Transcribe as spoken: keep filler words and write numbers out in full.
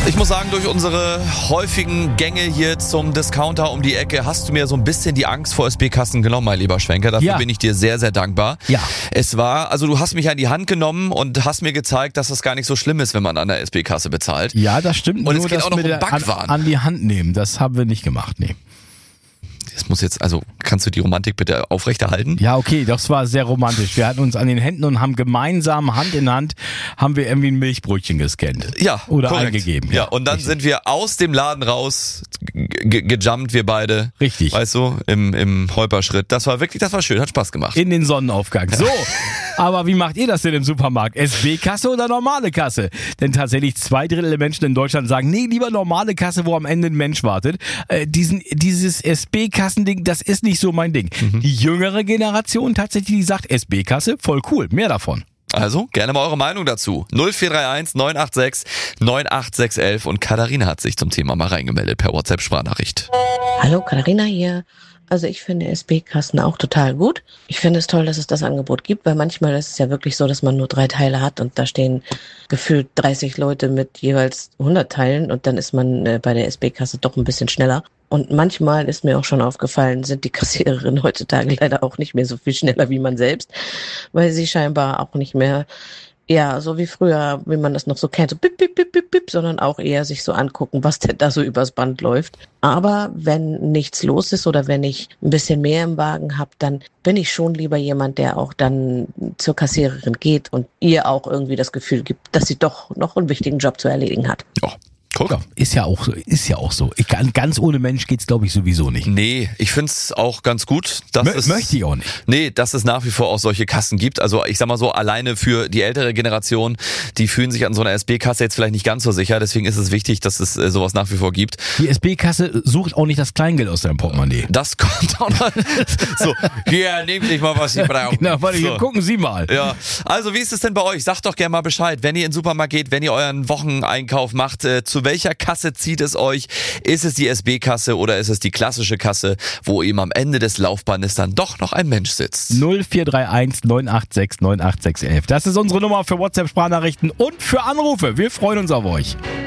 Ich muss sagen, durch unsere häufigen Gänge hier zum Discounter um die Ecke hast du mir so ein bisschen die Angst vor S B-Kassen genommen, mein lieber Schwenker. Dafür Ja. bin ich dir sehr, sehr dankbar. Ja. Es war, also du hast mich an die Hand genommen und hast mir gezeigt, dass das gar nicht so schlimm ist, wenn man an der S B-Kasse bezahlt. Ja, das stimmt. Und Nur es geht das auch noch mit um der Backwaren. An, an die Hand nehmen, das haben wir nicht gemacht, nee. Das muss jetzt, also kannst du die Romantik bitte aufrechterhalten? Ja, okay, das war sehr romantisch. Wir hatten uns an den Händen und haben gemeinsam Hand in Hand haben wir irgendwie ein Milchbrötchen gescannt. Ja, Oder korrekt. eingegeben. Ja, und dann richtig. sind wir aus dem Laden raus ge- gejumpt, wir beide. Richtig. Weißt du, im, im Holperschritt. Das war wirklich, das war schön, hat Spaß gemacht. In den Sonnenaufgang. So, aber wie macht ihr das denn im Supermarkt? S B-Kasse oder normale Kasse? Denn tatsächlich zwei Drittel der Menschen in Deutschland sagen, nee, lieber normale Kasse, wo am Ende ein Mensch wartet. Äh, diesen, dieses S B-Kassending, das ist nicht so mein Ding. Mhm. Die jüngere Generation tatsächlich, die sagt S B-Kasse, voll cool, mehr davon. Also, gerne mal eure Meinung dazu. null vier drei eins neun acht sechs neun acht sechs eins und Katharina hat sich zum Thema mal reingemeldet per WhatsApp-Sprachnachricht. Hallo, Katharina hier. Also ich finde S B-Kassen auch total gut. Ich finde es toll, dass es das Angebot gibt, weil manchmal ist es ja wirklich so, dass man nur drei Teile hat und da stehen gefühlt dreißig Leute mit jeweils hundert Teilen und dann ist man äh, bei der S B-Kasse doch ein bisschen schneller. Und manchmal ist mir auch schon aufgefallen, sind die Kassiererinnen heutzutage leider auch nicht mehr so viel schneller wie man selbst, weil sie scheinbar auch nicht mehr, ja, so wie früher, wie man das noch so kennt, so bip, bip, bip, bip, bip, sondern auch eher sich so angucken, was denn da so übers Band läuft. Aber wenn nichts los ist oder wenn ich ein bisschen mehr im Wagen habe, dann bin ich schon lieber jemand, der auch dann zur Kassiererin geht und ihr auch irgendwie das Gefühl gibt, dass sie doch noch einen wichtigen Job zu erledigen hat. Ja, guck. Ja, ist ja auch so, ist ja auch so. Ich kann, ganz ohne Mensch geht's, glaube ich, sowieso nicht. Nee, ich find's auch ganz gut, dass Mö- es... möchte ich auch nicht. Nee, dass es nach wie vor auch solche Kassen gibt. Also ich sag mal so, alleine für die ältere Generation, die fühlen sich an so einer S B-Kasse jetzt vielleicht nicht ganz so sicher. Deswegen ist es wichtig, dass es äh, sowas nach wie vor gibt. Die S B-Kasse sucht auch nicht das Kleingeld aus deinem Portemonnaie. Das kommt auch noch. So, hier, nehmt nicht mal, was Sie brauchen. Genau, warte, So. gucken Sie mal. Ja, also wie ist es denn bei euch? Sagt doch gerne mal Bescheid, wenn ihr in den Supermarkt geht, wenn ihr euren Wocheneinkauf macht, äh, zu welcher Kasse zieht es euch? Ist es die S B-Kasse oder ist es die klassische Kasse, wo eben am Ende des Laufbandes dann doch noch ein Mensch sitzt? null vier drei eins neun acht sechs neun acht sechs eins. Das ist unsere Nummer für WhatsApp-Sprachnachrichten und für Anrufe. Wir freuen uns auf euch.